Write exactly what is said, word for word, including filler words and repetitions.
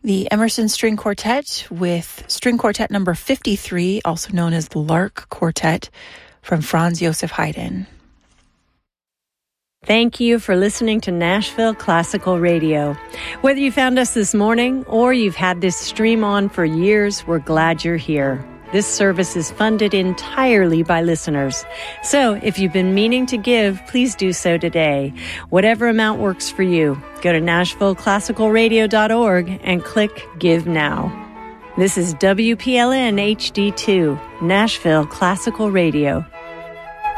The Emerson String Quartet with String Quartet number fifty-three, also known as the Lark Quartet, from Franz Joseph Haydn. Thank you for listening to Nashville Classical Radio. Whether you found us this morning or you've had this stream on for years, we're glad you're here. This service is funded entirely by listeners. So if you've been meaning to give, please do so today. Whatever amount works for you. Go to nashville classical radio dot org and click Give Now. This is W P L N H D two, Nashville Classical Radio.